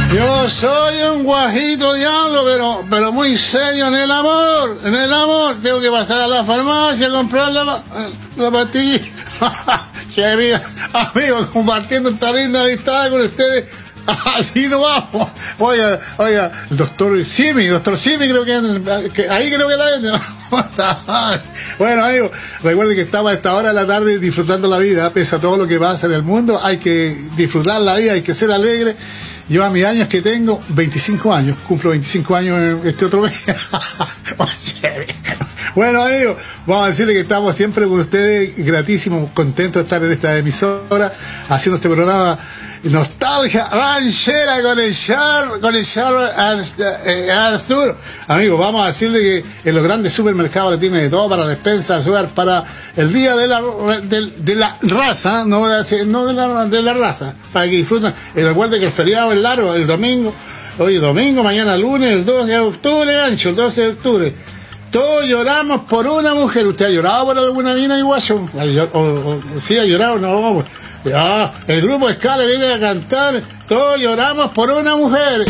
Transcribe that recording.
Yo soy un guajito diablo, pero muy serio en el amor. En el amor tengo que pasar a la farmacia a comprar la pastilla. Che, amigo, compartiendo esta linda amistad con ustedes. Así no vamos. Oiga, el doctor Simi creo que ahí creo que la vende. Bueno, amigo, recuerden que estamos a esta hora de la tarde disfrutando la vida, pese a todo lo que pasa en el mundo. Hay que disfrutar la vida, hay que ser alegre. Yo a mis años que tengo, 25 años, cumplo 25 años este otro mes. Bueno, amigos, vamos a decirle que estamos siempre con ustedes, gratísimos, contentos de estar en esta emisora, haciendo este programa Nostalgia Ranchera con el Char Arthur. Amigos, vamos a decirle que en los grandes supermercados le tiene de todo para despensa, azúcar, para el día de la raza, de la raza, para que disfruten. Y recuerden que el feriado es largo, el domingo, hoy domingo, mañana lunes, el 12 de octubre, ancho, el 12 de octubre. Todos lloramos por una mujer. ¿Usted ha llorado por alguna mina iguacho? ¿Sí ha llorado? No. El grupo Escala viene a cantar. Todos lloramos por una mujer.